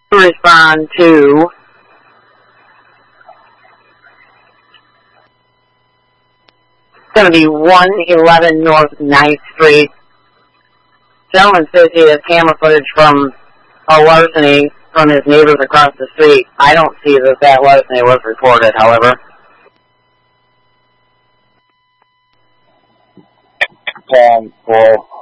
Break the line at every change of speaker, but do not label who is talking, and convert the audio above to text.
respond to it's going to be 111 North 9th Street. Gentleman says he has camera footage from a larceny from his neighbors across the street. I don't see that larceny was reported, however.
10-4.